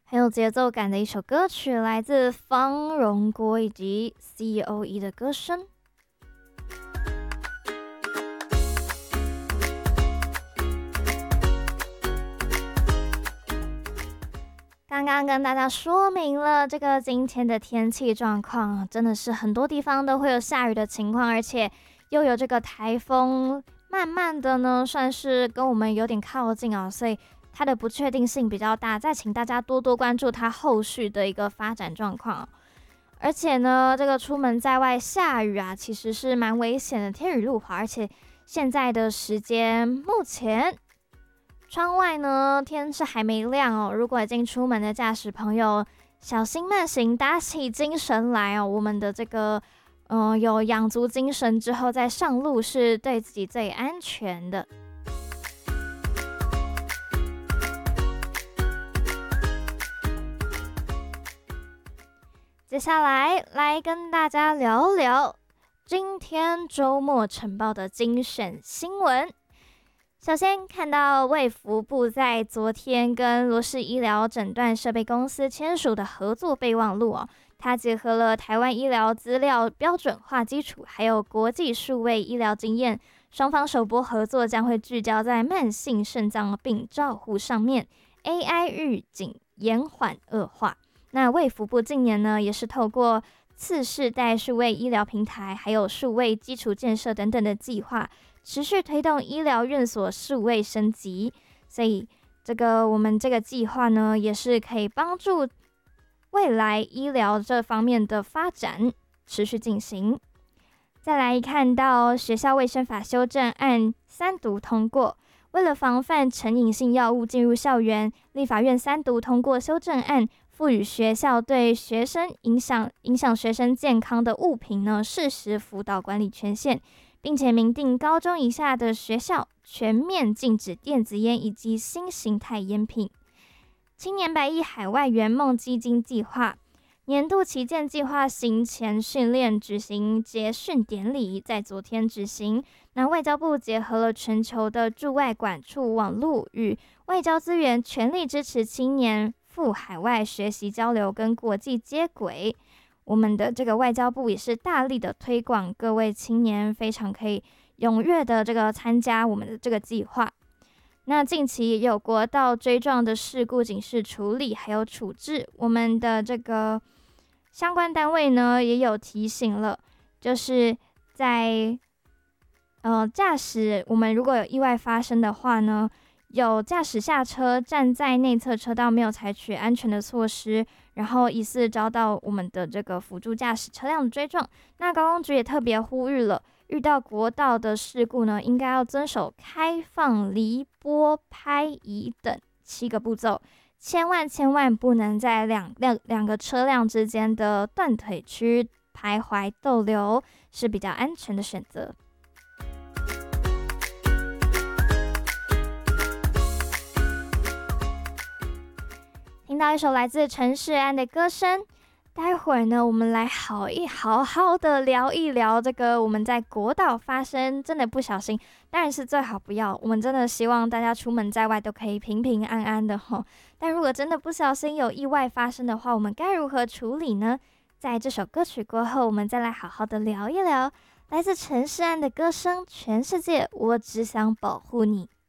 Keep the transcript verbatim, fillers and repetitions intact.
很有节奏感的一首歌曲，来自方荣国以及 C O E 的歌声。刚刚跟大家说明了这个今天的天气状况，真的是很多地方都会有下雨的情况，而且又有这个台风，慢慢的呢算是跟我们有点靠近啊，所以它的不确定性比较大，再请大家多多关注它后续的一个发展状况。而且呢，这个出门在外下雨啊，其实是蛮危险的，天雨路滑，而且现在的时间目前。窗外呢，天是还没亮哦。如果已经出门的驾驶朋友，小心慢行，打起精神来哦。我们的这个，嗯、呃，有养足精神之后再上路，是对自己最安全的。接下来来跟大家聊聊今天周末晨报的精选新闻。首先看到卫福部在昨天跟罗氏医疗诊断设备公司签署的合作备忘录哦，它结合了台湾医疗资料标准化基础，还有国际数位医疗经验，双方首波合作将会聚焦在慢性肾脏病照护上面 ，A I 预警延缓恶化。那卫福部近年呢，也是透过次世代数位医疗平台，还有数位基础建设等等的计划。持续推动医疗院所数位升级，所以这个我们这个计划呢，也是可以帮助未来医疗这方面的发展持续进行。再来看到学校卫生法修正案三读通过，为了防范成瘾性药物进入校园，立法院三读通过修正案，赋予学校对学生影响影响学生健康的物品呢，适时辅导管理权限。并且明定高中以下的学校全面禁止电子烟以及新形态烟品。青年百亿海外圆梦基金计划年度旗舰计划行前训练执行结训典礼在昨天执行。那外交部结合了全球的驻外管处网络与外交资源，全力支持青年赴海外学习交流跟国际接轨。我们的这个外交部也是大力的推广，各位青年非常可以踊跃的这个参加我们的这个计划。那近期也有国道追撞的事故警示处理还有处置，我们的这个相关单位呢也有提醒了，就是在呃驾驶我们如果有意外发生的话呢，有驾驶下车站在内侧车道没有采取安全的措施，然后疑似遭到我们的这个辅助驾驶车辆的追撞。那高公局也特别呼吁了，遇到国道的事故呢，应该要遵守开放、离拨、拍移等七个步骤，千万千万不能在两两两个车辆之间的断腿区徘徊逗留，是比较安全的选择。听到一首来自陈世安的歌声，待会儿呢，我们来好一好好的聊一聊这个我们在国道发生真的不小心，当然是最好不要，我们真的希望大家出门在外都可以平平安安的齁。但如果真的不小心有意外发生的话，我们该如何处理呢？在这首歌曲过后，我们再来好好的聊一聊来自陈世安的歌声《全世界我只想保护你》。